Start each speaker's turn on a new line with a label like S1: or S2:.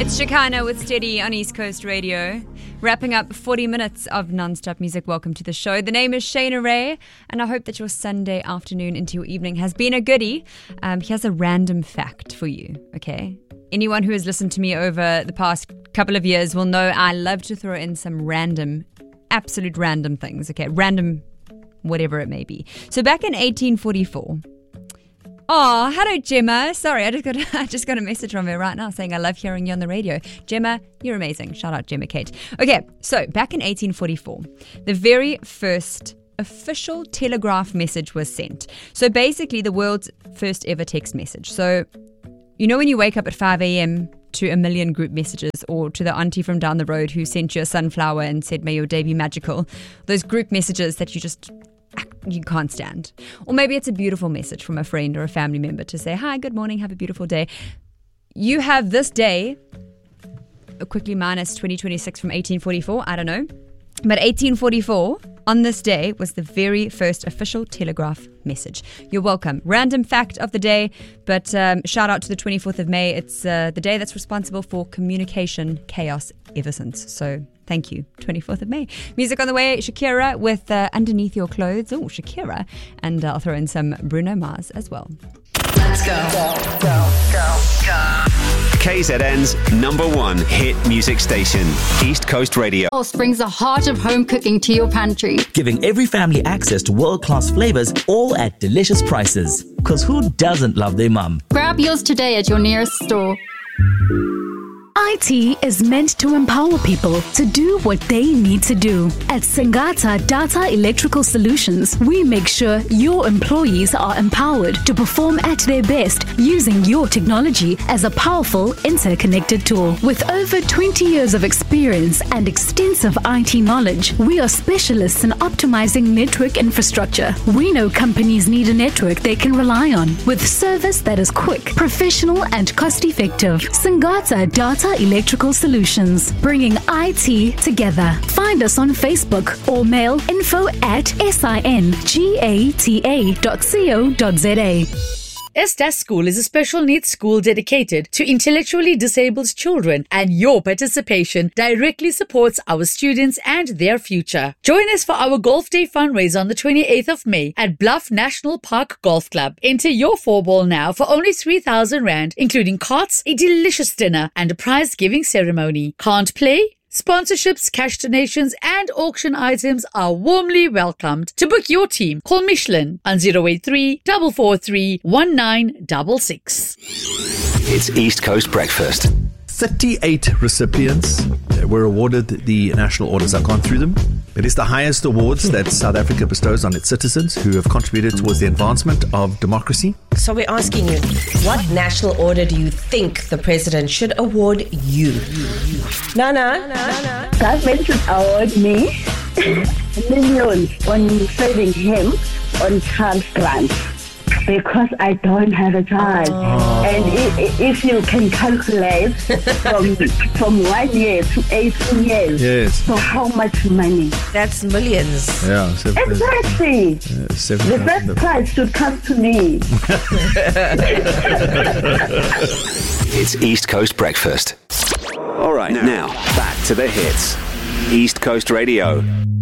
S1: It's Shekinah with Steady on East Coast Radio. Wrapping up 40 minutes of non-stop music. Welcome to the show. The name is Shayna Ray, and I hope that your Sunday afternoon into your evening has been a goodie. Here's a random fact for you, okay? Anyone who has listened to me over the past couple of years will know I love to throw in some random, absolute random things, okay? Random, whatever it may be. So back in 1844... Oh, hello, Gemma. Sorry, I just got a message from her right now saying I love hearing you on the radio. Gemma, you're amazing. Shout out, Gemma Kate. Okay, so back in 1844, the very first official telegraph message was sent. So basically the world's first ever text message. So, you know when you wake up at 5 a.m. to a million group messages, or to the auntie from down the road who sent you a sunflower and said, may your day be magical. Those group messages that you can't stand. Or maybe it's a beautiful message from a friend or a family member to say, hi, good morning, have a beautiful day. You have this day, quickly minus 2026 from 1844, I don't know. But 1844, on this day, was the very first official telegraph message. You're welcome. Random fact of the day, but shout out to the 24th of May. It's the day that's responsible for communication chaos ever since. So thank you, 24th of May. Music on the way, Shakira with Underneath Your Clothes. Oh, Shakira. And I'll throw in some Bruno Mars as well.
S2: Let's go.
S3: KZN's #1 hit music station, East Coast Radio.
S4: Pulse brings the heart of home cooking to your pantry,
S5: giving every family access to world-class flavors, all at delicious prices. Because who doesn't love their mum?
S4: Grab yours today at your nearest store.
S6: IT is meant to empower people to do what they need to do. At Singata Data Electrical Solutions, we make sure your employees are empowered to perform at their best using your technology as a powerful, interconnected tool. With over 20 years of experience and extensive IT knowledge, we are specialists in optimizing network infrastructure. We know companies need a network they can rely on, with service that is quick, professional, and cost-effective. Singata Data Electrical Solutions, bringing IT together. Find us on Facebook or mail info@singata.co.za.
S7: Estes School is a special needs school dedicated to intellectually disabled children, and your participation directly supports our students and their future. Join us for our Golf Day fundraiser on the 28th of May at Bluff National Park Golf Club. Enter your 4-ball now for only 3,000 Rand, including carts, a delicious dinner, and a prize-giving ceremony. Can't play? Sponsorships, cash donations, and auction items are warmly welcomed. To book your team, call Michelin on 083 443 1966.
S3: It's East Coast Breakfast.
S8: 38 recipients were awarded the National Orders. I've gone through them. It is the highest awards that South Africa bestows on its citizens who have contributed towards the advancement of democracy.
S2: So we're asking you, what national order do you think the president should award you? Nana.
S9: Government should award me millions on saving him on child grants, because I don't have a child. And if you can calculate from 1 year to 18 years,
S8: yes.
S9: So how much money?
S2: That's millions.
S8: Yeah,
S9: exactly. The first prize should come to me.
S3: It's East Coast Breakfast. All right, now back to the hits. East Coast Radio.